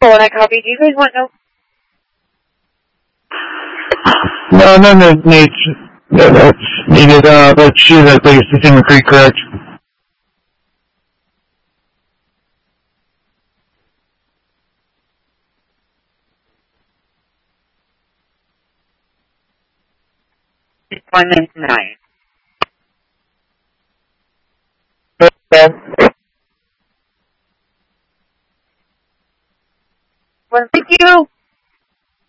When I copy, do you guys want no? No, none that needs that's needed. Let's see that they Cedar Creek, correct? One and 9.